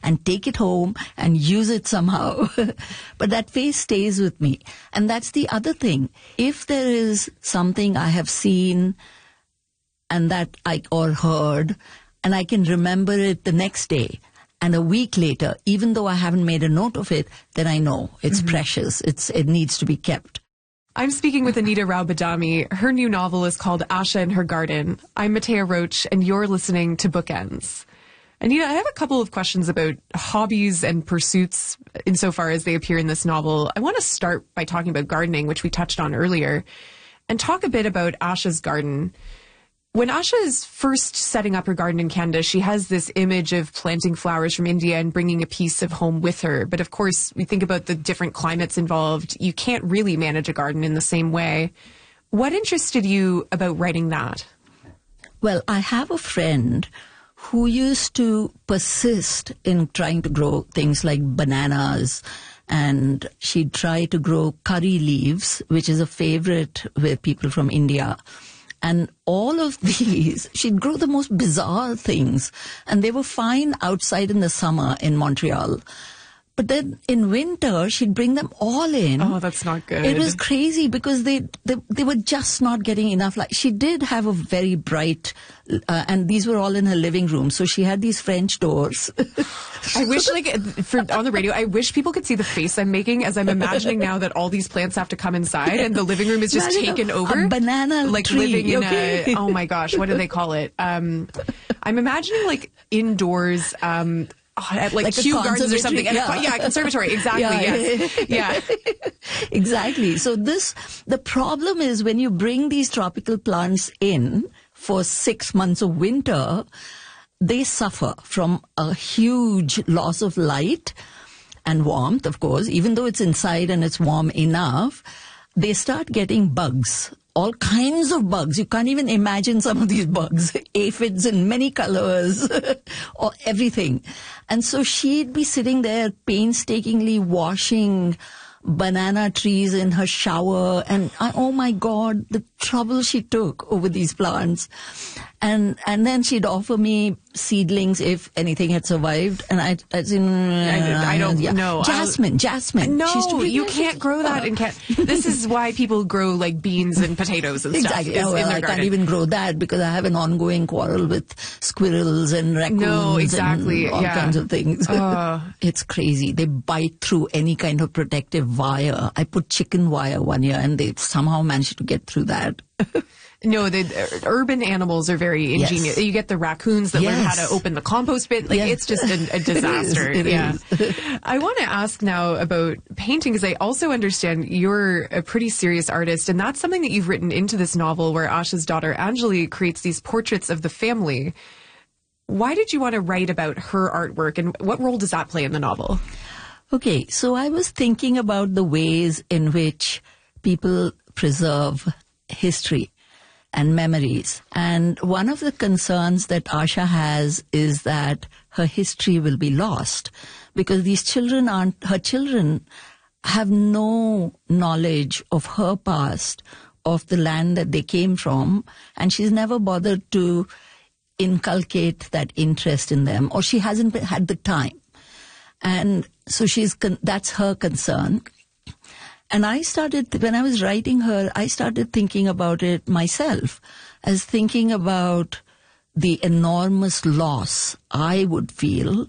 and take it home and use it somehow. But that face stays with me. And that's the other thing. If there is something I have seen and that or heard, and I can remember it the next day, and a week later, even though I haven't made a note of it, then I know it's precious. It needs to be kept. I'm speaking with Anita Rao Badami. Her new novel is called Asha and Her Garden. I'm Matea Roach, and you're listening to Bookends. Anita, I have a couple of questions about hobbies and pursuits insofar as they appear in this novel. I want to start by talking about gardening, which we touched on earlier, and talk a bit about Asha's garden. When Asha is first setting up her garden in Canada, she has this image of planting flowers from India and bringing a piece of home with her. But of course, we think about the different climates involved. You can't really manage a garden in the same way. What interested you about writing that? Well, I have a friend who used to persist in trying to grow things like bananas, and she'd try to grow curry leaves, which is a favorite with people from India. And all of these, she'd grow the most bizarre things. And they were fine outside in the summer in Montreal. But then in winter, she'd bring them all in. Oh, that's not good. It was crazy because they were just not getting enough light. She did have a very bright, and these were all in her living room. So she had these French doors. I wish, on the radio, I wish people could see the face I'm making as I'm imagining now that all these plants have to come inside and the living room is just taken over. A banana tree. Living in oh my gosh, what do they call it? I'm imagining indoors, at Kew Gardens or something. Yeah, conservatory. Exactly. Yes. Yeah. Exactly. So the problem is when you bring these tropical plants in for 6 months of winter, they suffer from a huge loss of light and warmth, of course. Even though it's inside and it's warm enough, they start getting bugs. All kinds of bugs. You can't even imagine some of these bugs. Aphids in many colors, or everything. And so she'd be sitting there painstakingly washing banana trees in her shower. And oh my God, the trouble she took over these plants. And then she'd offer me seedlings if anything had survived. And I don't know. Jasmine. No, you can't grow that in Canada. This is why people grow beans and potatoes and stuff. Exactly. I can't even grow that because I have an ongoing quarrel with squirrels and raccoons and all kinds of things. It's crazy. They bite through any kind of protective wire. I put chicken wire one year and they somehow managed to get through that. No, the urban animals are very ingenious. Yes. You get the raccoons that learn how to open the compost bin. It's just a disaster. It is. I want to ask now about painting because I also understand you're a pretty serious artist, and that's something that you've written into this novel where Asha's daughter Anjali creates these portraits of the family. Why did you want to write about her artwork, and what role does that play in the novel? Okay, so I was thinking about the ways in which people preserve history and memories. And one of the concerns that Asha has is that her history will be lost because her children have no knowledge of her past, of the land that they came from, and she's never bothered to inculcate that interest in them, or she hasn't had the time. And so that's her concern. And when I was writing her, I started thinking about it myself, as thinking about the enormous loss I would feel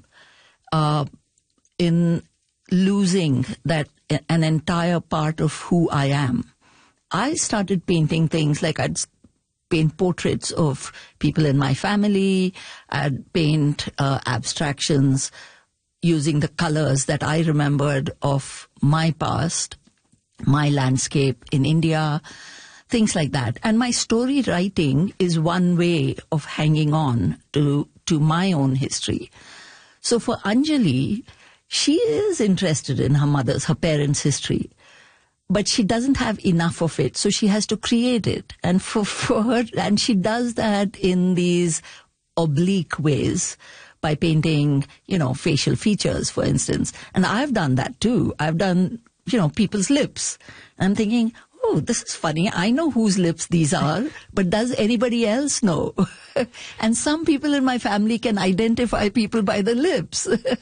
in losing an entire part of who I am. I started painting things like I'd paint portraits of people in my family, I'd paint abstractions using the colors that I remembered of my past, my landscape in India, things like that. And my story writing is one way of hanging on to my own history. So for Anjali, she is interested in her parents' history, but she doesn't have enough of it, so she has to create it. And for her, and she does that in these oblique ways by painting, facial features, for instance. And I've done that too. I've done people's lips. I'm thinking, oh, this is funny. I know whose lips these are, but does anybody else know? And some people in my family can identify people by the lips.